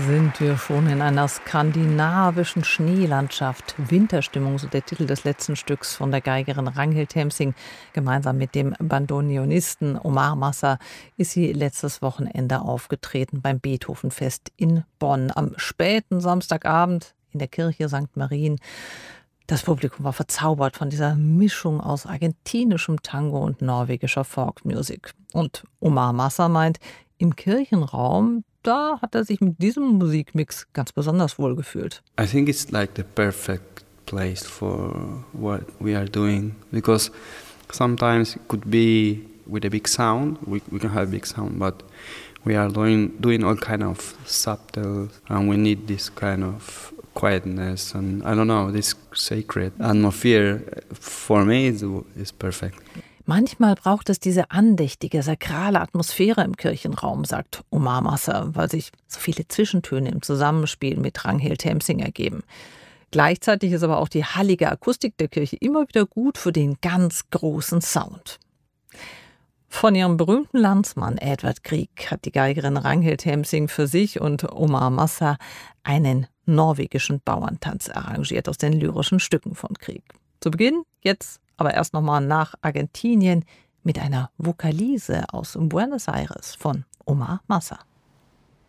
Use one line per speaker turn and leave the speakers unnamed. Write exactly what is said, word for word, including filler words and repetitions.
sind wir schon in einer skandinavischen Schneelandschaft. Winterstimmung, so der Titel des letzten Stücks von der Geigerin Ragnhild Hemsing. Gemeinsam mit dem Bandoneonisten Omar Massa ist sie letztes Wochenende aufgetreten beim Beethovenfest in Bonn. Am späten Samstagabend in der Kirche Sankt Marien. Das Publikum war verzaubert von dieser Mischung aus argentinischem Tango und norwegischer Folkmusik. Und Omar Massa meint, im Kirchenraum, da hat er sich mit diesem Musikmix ganz besonders wohl gefühlt.
I think it's like the perfect place for what we are doing, because sometimes it could be with a big sound, we, we can have big sound, but we are doing doing all kind of subtle, and we need this kind of quietness, and I don't know, this sacred atmosphere for me is, is perfect.
Manchmal braucht es diese andächtige, sakrale Atmosphäre im Kirchenraum, sagt Omar Massa, weil sich so viele Zwischentöne im Zusammenspiel mit Ragnhild Hemsing ergeben. Gleichzeitig ist aber auch die hallige Akustik der Kirche immer wieder gut für den ganz großen Sound. Von ihrem berühmten Landsmann Edvard Grieg hat die Geigerin Ragnhild Hemsing für sich und Omar Massa einen norwegischen Bauerntanz arrangiert aus den lyrischen Stücken von Grieg. Zu Beginn jetzt aber erst nochmal nach Argentinien mit einer Vokalise aus Buenos Aires von Omar Massa.